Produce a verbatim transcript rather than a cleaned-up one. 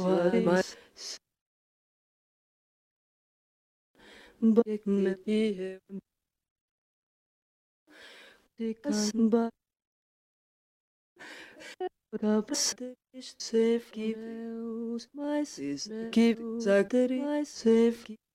my Big me here, but up stage safe keep my sis keep my safe